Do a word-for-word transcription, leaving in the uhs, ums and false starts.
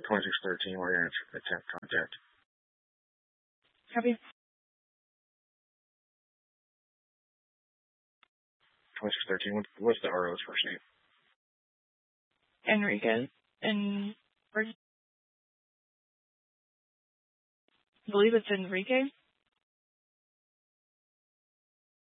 twenty-six thirteen, we're going to attempt contact. Copy. twenty-six thirteen, what, what's the R O's first name? Enriquez. And I believe it's Enrique.